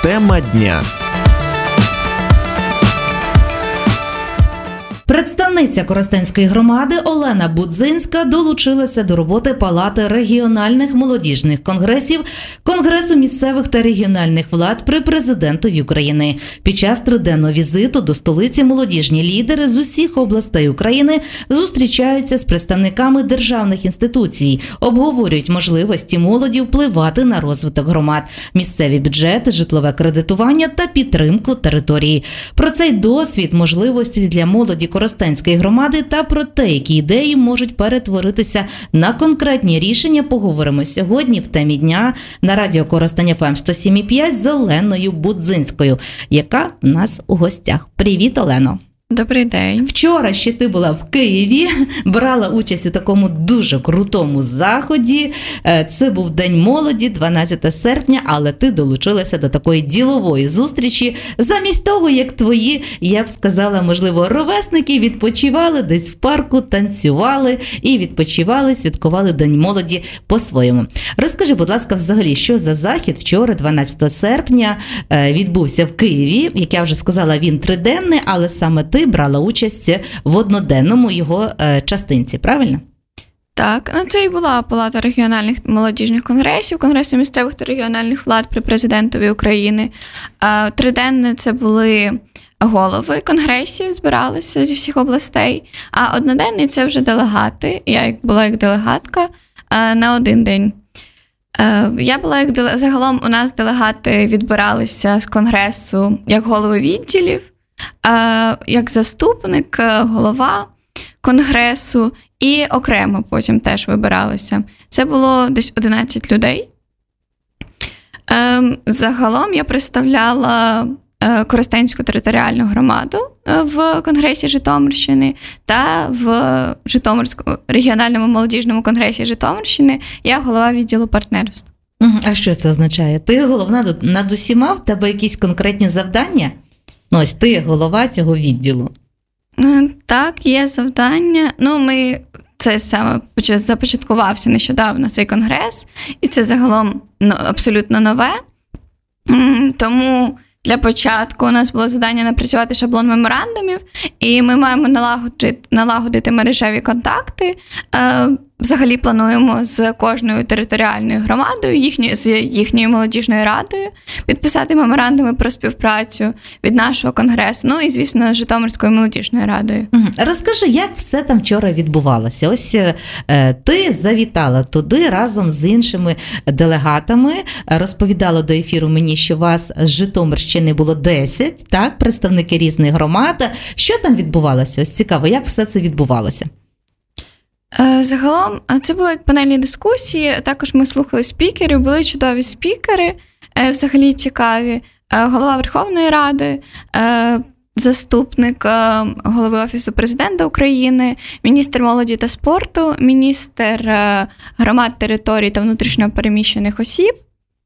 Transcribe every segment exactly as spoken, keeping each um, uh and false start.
Тема дня. Представниця Коростенської громади Олена Будзинська долучилася до роботи Палати регіональних молодіжних конгресів Конгресу місцевих та регіональних влад при президентові України. Під час триденного візиту до столиці молодіжні лідери з усіх областей України зустрічаються з представниками державних інституцій, обговорюють можливості молоді впливати на розвиток громад, місцеві бюджети, житлове кредитування та підтримку території. Про цей досвід, можливості для молоді Коростенської громади та про те, які ідеї можуть перетворитися на конкретні рішення, поговоримо сьогодні в темі дня на радіо Коростень еф ем сто сім і п'ять з Оленою Будзинською, яка в нас у гостях. Привіт, Олено! Добрий день. Вчора ще ти була в Києві, брала участь у такому дуже крутому заході. Це був День молоді, дванадцяте серпня, але ти долучилася до такої ділової зустрічі. Замість того, як твої, я б сказала, можливо, ровесники відпочивали десь в парку, танцювали і відпочивали, святкували День молоді по-своєму. Розкажи, будь ласка, взагалі, що за захід вчора, дванадцятого серпня, відбувся в Києві. Як я вже сказала, він триденний, але саме ти брала участь в одноденному його е, частинці, правильно? Так, ну це і була Палата регіональних молодіжних конгресів, Конгресу місцевих та регіональних влад при президентові України. Е, триденне це були голови конгресів, збиралися зі всіх областей, а одноденний це вже делегати. Я була як делегатка е, на один день. Е, я була як делегат, загалом у нас делегати відбиралися з конгресу як голови відділів, як заступник, голова конгресу і окремо потім теж вибиралися. Це було десь одинадцять людей. Загалом я представляла Коростенську територіальну громаду в Конгресі Житомирщини та в Житомирському регіональному молодіжному конгресі Житомирщини я голова відділу партнерств. А що це означає? Ти головна над усіма? В тебе якісь конкретні завдання? Ну, ось ти голова цього відділу. Так, є завдання. Ну, ми, це саме започаткувався нещодавно цей конгрес, і це загалом ну, абсолютно нове. Тому для початку у нас було завдання напрацювати шаблон меморандумів, і ми маємо налагодити, налагодити мережеві контакти. Взагалі плануємо з кожною територіальною громадою, їхньою, з їхньою молодіжною радою, підписати меморандуми про співпрацю від нашого конгресу, ну і, звісно, з Житомирською молодіжною радою. Розкажи, як все там вчора відбувалося? Ось е, ти завітала туди разом з іншими делегатами, розповідала до ефіру мені, що вас з Житомирщини було десять, так, представники різних громад. Що там відбувалося? Ось цікаво, як все це відбувалося? Загалом, це були як панельні дискусії, також ми слухали спікерів, були чудові спікери, взагалі цікаві. Голова Верховної Ради, заступник голови Офісу Президента України, міністр молоді та спорту, міністр громад, територій та внутрішньо переміщених осіб.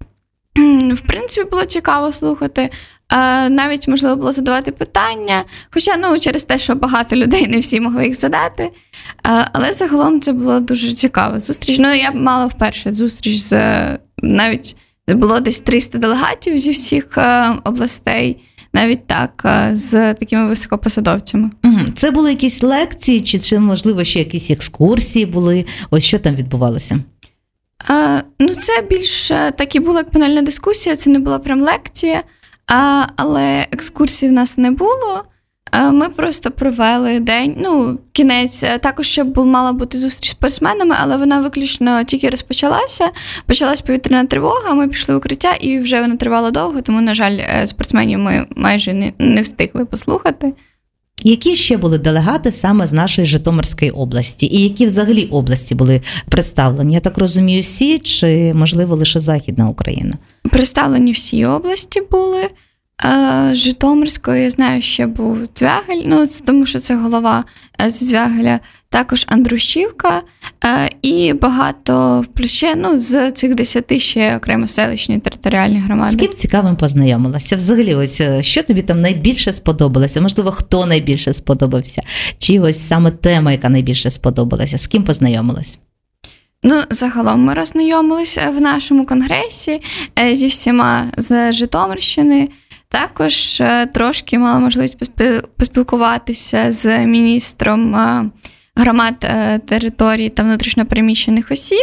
В принципі, було цікаво слухати. Навіть, можливо, було задавати питання, хоча, ну, через те, що багато людей, не всі могли їх задати. Але загалом це було дуже цікаво. Зустріч, ну, я мала вперше зустріч з, навіть було десь триста делегатів зі всіх областей, навіть так, з такими високопосадовцями. Це були якісь лекції, чи, чи можливо, ще якісь екскурсії були? Ось що там відбувалося? А, ну, це більше так і була як панельна дискусія, це не була прям лекція. А, але екскурсій в нас не було. А, ми просто провели день, ну, кінець. Також ще був, мала бути зустріч з спортсменами, але вона виключно тільки розпочалася. Почалась повітряна тривога, ми пішли в укриття, і вже вона тривала довго, тому, на жаль, спортсменів ми майже не, не встигли послухати. Які ще були делегати саме з нашої Житомирської області? І які взагалі області були представлені? Я так розумію, всі, чи, можливо, лише Західна Україна? Представлені всі області були. З Житомирської, я знаю, ще був Звягель, ну, це тому що це голова з Звягеля, також Андрушівка і багато, плюс ще, ну, з цих десяти ще окремо селищні територіальні громади. З ким цікавим познайомилася? Взагалі, ось, що тобі там найбільше сподобалося? Можливо, хто найбільше сподобався? Чи ось саме тема, яка найбільше сподобалася? З ким познайомилась? Ну, загалом ми роззнайомилися в нашому конгресі е, зі всіма з Житомирщини. Також е, трошки мала можливість поспіл- поспілкуватися з міністром е, громад, е, територій та внутрішньопереміщених осіб.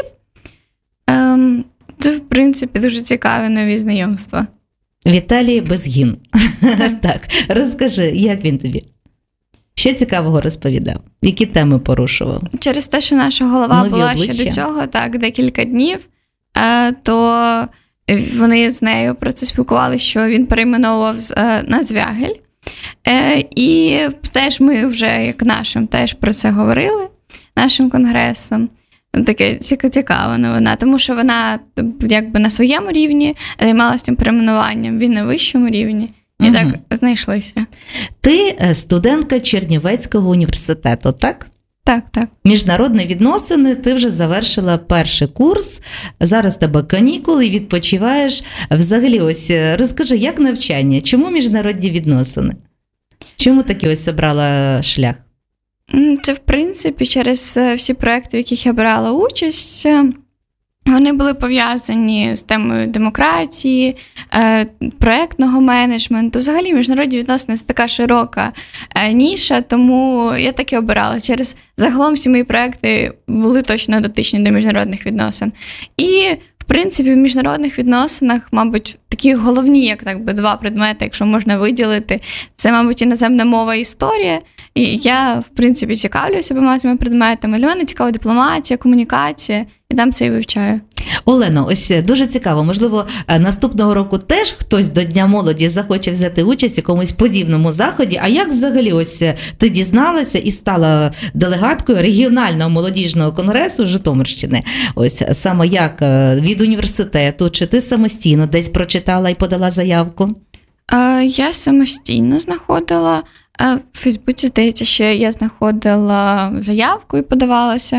Е, це, в принципі, дуже цікаві нові знайомства. Віталій Безгін. Так, розкажи, як він тобі? Що цікавого розповідав? Які теми порушував? Через те, що наша голова Нові була обличчя. ще до цього так, декілька днів, е, то вони з нею про це спілкувалися, що він перейменовував з- е, на Звягель. Е, І теж ми вже, як нашим, теж про це говорили, нашим конгресом. Таке ціка- цікава новина, тому що вона якби на своєму рівні займалася цим перейменуванням, він на вищому рівні. І Мгм. так знайшлися. Ти е, студентка Чернівецького університету, так? Так, так. Міжнародні відносини, ти вже завершила перший курс, зараз в тебе канікули, відпочиваєш. Взагалі, ось е, розкажи, як навчання? Чому міжнародні відносини? Чому такий ось обрала шлях? М, Це, в принципі, через е, всі проекти, в яких я брала участь, е, вони були пов'язані з темою демократії, е, проектного менеджменту. Взагалі, міжнародні відносини – це така широка е, ніша, тому я так і обирала. Через загалом всі мої проекти були точно дотичні до міжнародних відносин. І, в принципі, в міжнародних відносинах, мабуть, такі головні, як так би, два предмети, якщо можна виділити, це, мабуть, іноземна мова і історія. І я, в принципі, цікавлюся обома цими предметами. Для мене цікава дипломатія, комунікація, і там це і вивчаю. Олено, ось дуже цікаво, можливо, е, наступного року теж хтось до Дня молоді захоче взяти участь у якомусь подібному заході. А як взагалі ось е, ти дізналася і стала делегаткою регіонального молодіжного конгресу Житомирщини? Ось саме як е, від університету, чи ти самостійно десь прочитала і подала заявку? Е, Я самостійно знаходила, е, в Фейсбуці, здається, ще я знаходила заявку і подавалася.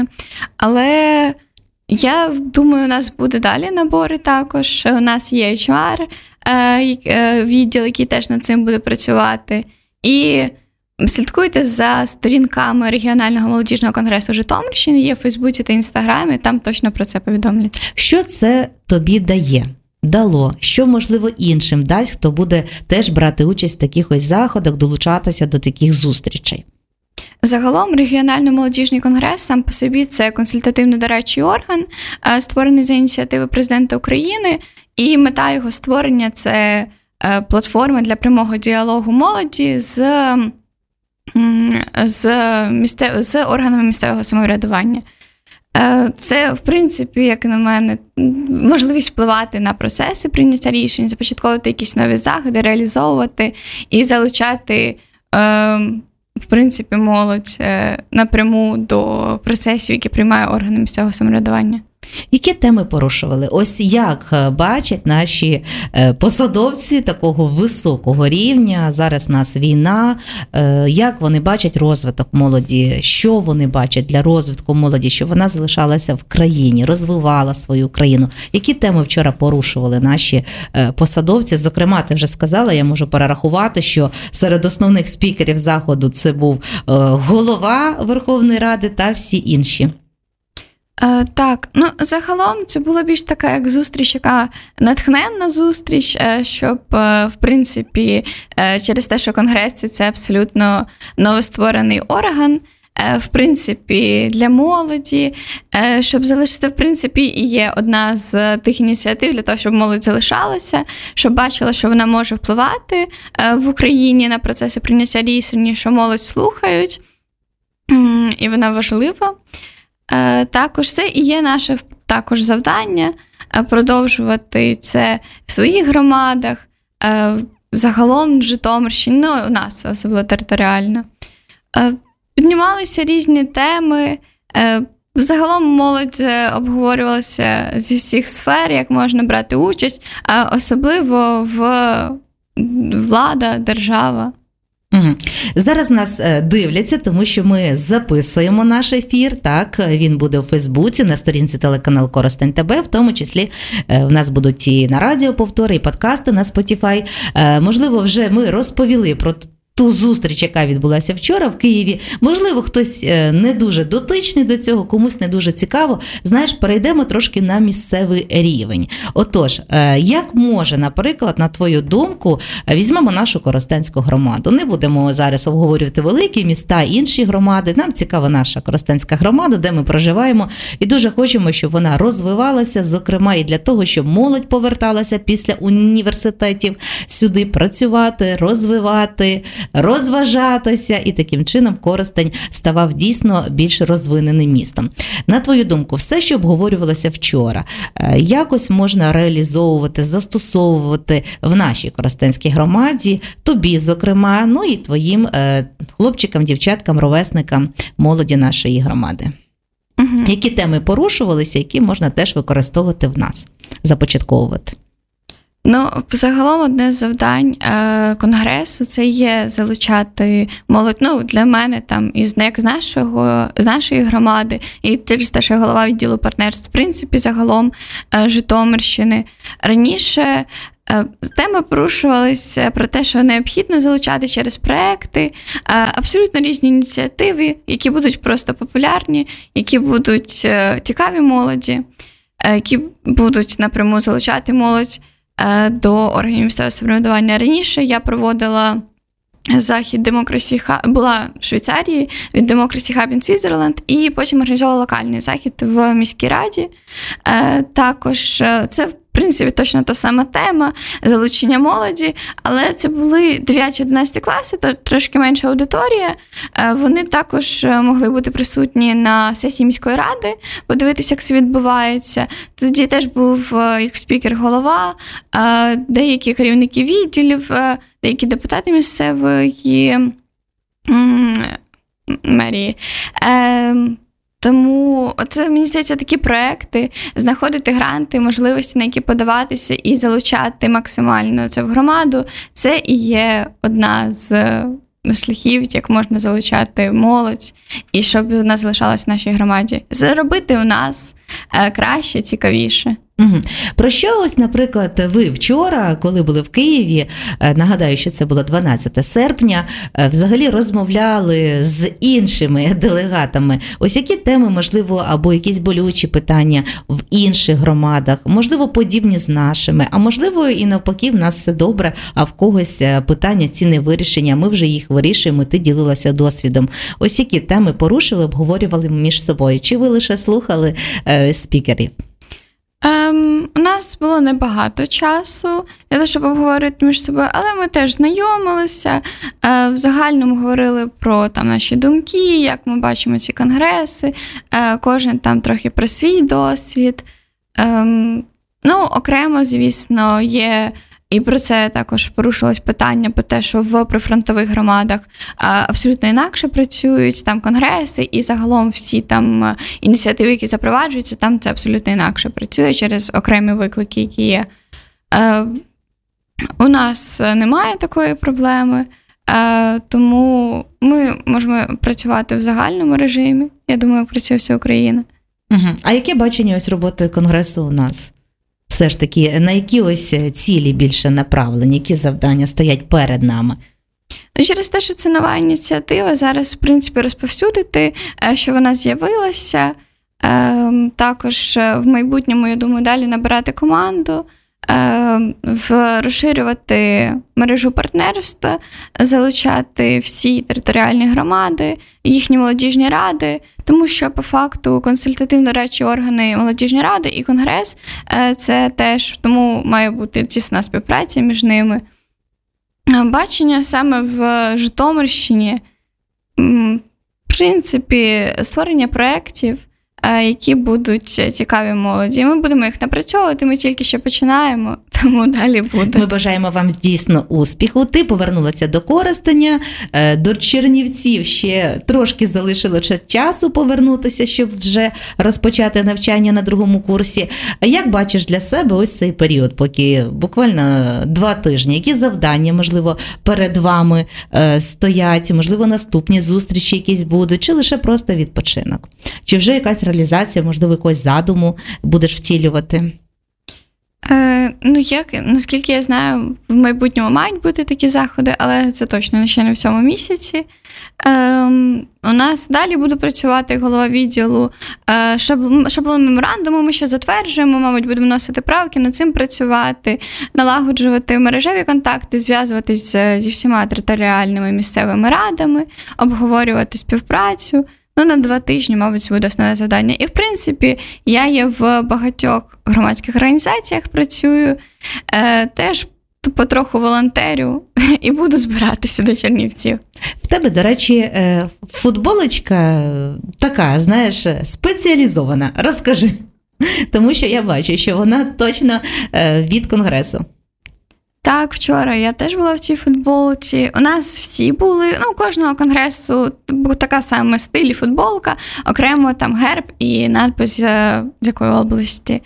Але я думаю, у нас буде далі набори також. У нас є ейч ар е, як- е, відділ, який теж над цим буде працювати. І слідкуйте за сторінками регіонального молодіжного конгресу Житомирщини, є в Фейсбуці та Інстаграмі, там точно про це повідомлять. Що це тобі дає? Дало? Що, можливо, іншим дасть, хто буде теж брати участь в таких ось заходах, долучатися до таких зустрічей? Загалом регіональний молодіжний конгрес сам по собі це консультативно-дорадчий орган, е, створений за ініціативи президента України, і мета його створення – це е, платформа для прямого діалогу молоді з, м, з, місцев... з органами місцевого самоврядування. Е, Це, в принципі, як на мене, можливість впливати на процеси прийняття рішень, започатковувати якісь нові заходи, реалізовувати і залучати, е, в принципі, молодь е, напряму до процесів, які приймає органи місцевого самоврядування. Які теми порушували? Ось як е, бачать наші е, посадовці такого високого рівня, зараз у нас війна, е, як вони бачать розвиток молоді, що вони бачать для розвитку молоді, щоб вона залишалася в країні, розвивала свою країну? Які теми вчора порушували наші е, посадовці? Зокрема, ти вже сказала, я можу перерахувати, що серед основних спікерів заходу це був е, голова Верховної Ради та всі інші. Е, так, ну загалом це була більш така як зустріч, яка натхненна зустріч, е, щоб, е, в принципі, е, через те, що конгрес це, це абсолютно новостворений орган, е, в принципі, для молоді, е, щоб залишитися, в принципі, і є одна з тих ініціатив для того, щоб молодь залишалася, щоб бачила, що вона може впливати е, в Україні на процеси прийняття рішень, що молодь слухають, м, і вона важлива. Е, Також це і є наше також завдання е, продовжувати це в своїх громадах, е, загалом в Житомирщині, ну, у нас особливо територіально. Е, Піднімалися різні теми, е, загалом молодь е, обговорювалася зі всіх сфер, як можна брати участь, а особливо в влада, держава. Угу. Зараз нас е, дивляться, тому що ми записуємо наш ефір, так, він буде у Фейсбуці, на сторінці телеканал Коростень ТБ, в тому числі е, в нас будуть і на радіо повтори, і подкасти на Spotify. Е, можливо, вже ми розповіли про ту зустріч, яка відбулася вчора в Києві. Можливо, хтось не дуже дотичний до цього, комусь не дуже цікаво. Знаєш, перейдемо трошки на місцевий рівень. Отож, як може, наприклад, на твою думку, візьмемо нашу Коростенську громаду. Не будемо зараз обговорювати великі міста, інші громади. Нам цікава наша Коростенська громада, де ми проживаємо. І дуже хочемо, щоб вона розвивалася, зокрема і для того, щоб молодь поверталася після університетів сюди працювати, розвивати, розважатися, і таким чином Коростень ставав дійсно більш розвиненим містом. На твою думку, все, що обговорювалося вчора, якось можна реалізовувати, застосовувати в нашій Коростенській громаді, тобі, зокрема, ну і твоїм хлопчикам, дівчаткам, ровесникам молоді нашої громади. Угу. Які теми порушувалися, які можна теж використовувати в нас, започатковувати? Ну, загалом одне з завдань е, конгресу – це є залучати молодь. Ну, для мене там, із, як з, нашого, з нашої громади, і через те, що я голова відділу партнерств, в принципі, загалом е, Житомирщини. Раніше е, теми порушувалися про те, що необхідно залучати через проекти, е, абсолютно різні ініціативи, які будуть просто популярні, які будуть е, цікаві молоді, е, які будуть напряму залучати молодь до органів місцевого самоврядування. Раніше я проводила захід Democracy Hub, була в Швейцарії від Democracy Hub in Switzerland, і потім організувала локальний захід в міській раді. Також це, в принципі, точно та сама тема – залучення молоді, але це були дев'яті-одинадцяті класи, то трошки менша аудиторія. Вони також могли бути присутні на сесії міської ради, подивитися, як це відбувається. Тоді теж був як спікер голова, деякі керівники відділів, деякі депутати місцевої мерії. Тому це, мені здається, такі проекти, знаходити гранти, можливості, на які подаватися і залучати максимально це в громаду, це і є одна з шляхів, як можна залучати молодь, і щоб вона залишалась в нашій громаді. Заробити у нас краще, цікавіше. Угу. Про що ось, наприклад, ви вчора, коли були в Києві, нагадаю, що це було дванадцяте серпня, взагалі розмовляли з іншими делегатами? Ось які теми, можливо, або якісь болючі питання в інших громадах, можливо, подібні з нашими, а можливо, і навпаки, в нас все добре, а в когось питання ці не вирішення, ми вже їх вирішуємо, ти ділилася досвідом. Ось які теми порушили, обговорювали між собою? Чи ви лише слухали е, спікерів? Ем, у нас було небагато часу для того, щоб обговорити між собою, але ми теж знайомилися, е, в загальному говорили про там, наші думки, як ми бачимо ці конгреси, е, кожен там трохи про свій досвід. Ем, ну, окремо, звісно, є, і про це також порушилось питання про те, що в прифронтових громадах е, абсолютно інакше працюють там конгреси, і загалом всі там ініціативи, які запроваджуються, там це абсолютно інакше працює через окремі виклики, які є. Е, у нас немає такої проблеми, е, тому ми можемо працювати в загальному режимі. Я думаю, як працює вся Україна. Угу. А яке бачення ось роботи конгресу у нас? Все ж таки, на які ось цілі більше направлені, які завдання стоять перед нами? Через те, що це нова ініціатива, зараз, в принципі, розповсюдити, що вона з'явилася. Також в майбутньому, я думаю, далі набирати команду, розширювати мережу партнерства, залучати всі територіальні громади, їхні молодіжні ради, тому що, по факту, консультативно-дорадчі органи молодіжні ради і конгрес – це теж, тому має бути тісна співпраця між ними. Бачення саме в Житомирщині, в принципі, створення проєктів, які будуть цікаві молоді. Ми будемо їх напрацьовувати, ми тільки ще починаємо, тому далі буде. Ми бажаємо вам дійсно успіху. Ти повернулася до Коростеня, до Чернівців ще трошки залишилося часу повернутися, щоб вже розпочати навчання на другому курсі. Як бачиш для себе ось цей період, поки буквально два тижні? Які завдання, можливо, перед вами стоять? Можливо, наступні зустрічі якісь будуть? Чи лише просто відпочинок? Чи вже якась реалізація, можливо, якогось задуму будеш втілювати? Е, ну, як, наскільки я знаю, в майбутньому мають бути такі заходи, але це точно ще не в цьому місяці. Е, у нас далі буде працювати голова відділу е, шаблон, шаблон меморандуму, ми ще затверджуємо, мабуть, будемо вносити правки, над цим працювати, налагоджувати мережеві контакти, зв'язуватись зі всіма територіальними місцевими радами, обговорювати співпрацю. Ну, на два тижні, мабуть, буде основне завдання. І, в принципі, я є в багатьох громадських організаціях, працюю, е, теж потроху волонтерю і буду збиратися до Чернівців. В тебе, до речі, футболочка така, знаєш, спеціалізована. Розкажи. Тому що я бачу, що вона точно від Конгресу. Так, вчора я теж була в цій футболці. У нас всі були, ну, у кожного конгресу така сама стиль, футболка, окремо там герб і надпис з якої області.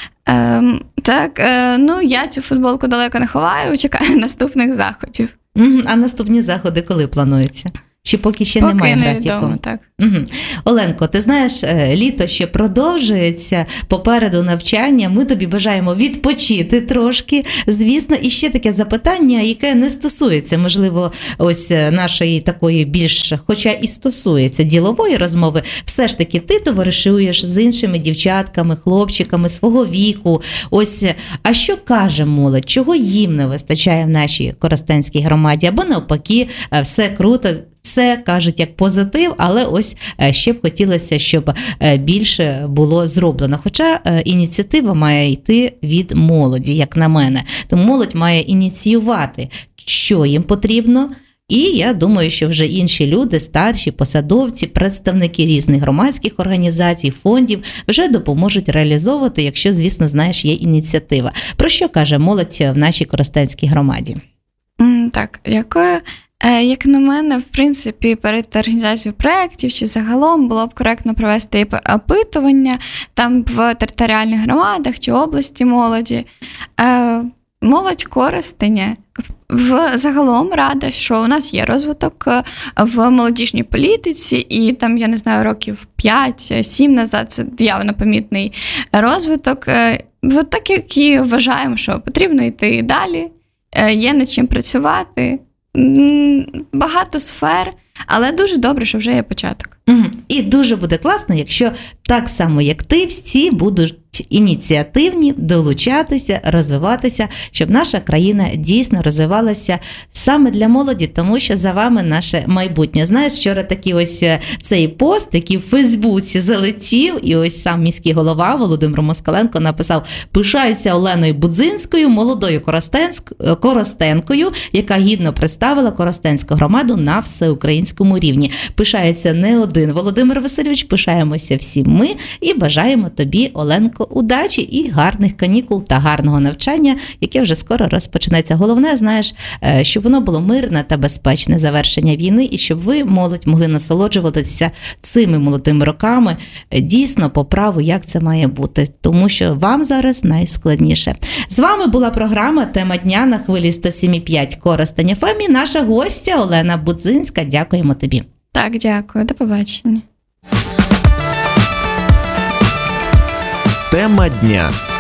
Ем, так, е, ну, я цю футболку далеко не ховаю, чекаю наступних заходів. А наступні заходи коли плануються? Чи поки ще поки немає не графіку? Відомо, так. Угу. Оленко, ти знаєш, літо ще продовжується, попереду навчання, ми тобі бажаємо відпочити трошки, звісно, і ще таке запитання, яке не стосується, можливо, ось нашої такої більш, хоча і стосується ділової розмови, все ж таки ти товаришуєш з іншими дівчатками, хлопчиками свого віку, ось, а що каже молодь, чого їм не вистачає в нашій Коростенській громаді, або навпаки, все круто, це кажуть як позитив, але ось ще б хотілося, щоб більше було зроблено. Хоча ініціатива має йти від молоді, як на мене. Тому молодь має ініціювати, що їм потрібно. І я думаю, що вже інші люди, старші, посадовці, представники різних громадських організацій, фондів вже допоможуть реалізовувати, якщо, звісно, знаєш, є ініціатива. Про що каже молодь в нашій Коростенській громаді? Так, дякую. Як на мене, в принципі, перед організацією проєктів чи загалом було б коректно провести опитування там в територіальних громадах чи області молоді. Молодь Коростеня в загалом рада, що у нас є розвиток в молодіжній політиці, і там, я не знаю, років п'ять-сім назад це явно помітний розвиток. От так, як і вважаємо, що потрібно йти далі, є над чим працювати. Багато сфер, але дуже добре, що вже є початок. І дуже буде класно, якщо так само, як ти, всі будуть ініціативні, долучатися, розвиватися, щоб наша країна дійсно розвивалася саме для молоді, тому що за вами наше майбутнє. Знаєш, вчора такий ось цей пост, який в Фейсбуці залетів, і ось сам міський голова Володимир Москаленко написав: «Пишаюся Оленою Будзинською, молодою Коростенськ- Коростенкою, яка гідно представила Коростенську громаду на всеукраїнському рівні. Пишається не один Володимир Васильович, пишаємося всі ми і бажаємо тобі, Оленко, удачі і гарних канікул та гарного навчання, яке вже скоро розпочнеться. Головне, знаєш, щоб воно було мирне та безпечне завершення війни, і щоб ви, молодь, могли насолоджуватися цими молодими роками дійсно по праву, як це має бути, тому що вам зараз найскладніше. З вами була програма «Тема дня» на хвилі сто сім і п'ять Коростень еф ем і наша гостя Олена Будзинська. Дякуємо тобі. Так, дякую. До побачення. Тема дня.